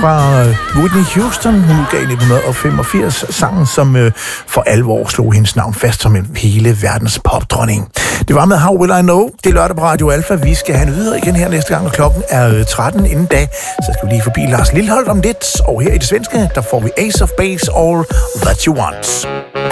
fra Whitney Houston. Hun udgav i 1985 sangen, som for alvor slog hendes navn fast som en hele verdens popdronning. Det var med How Will I Know. Det er lørdag på Radio Alpha. Vi skal have en videre igen her næste gang, og klokken er 13 inden da. Så skal vi lige forbi Lars Lilholt om lidt. Og her i det svenske, der får vi Ace of Base, All That You Want.